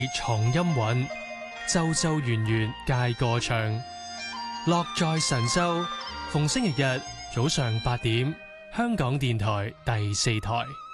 藏音韻，週週圓圓皆歌唱。樂在神州，逢星期日早上8點，香港電台第4台。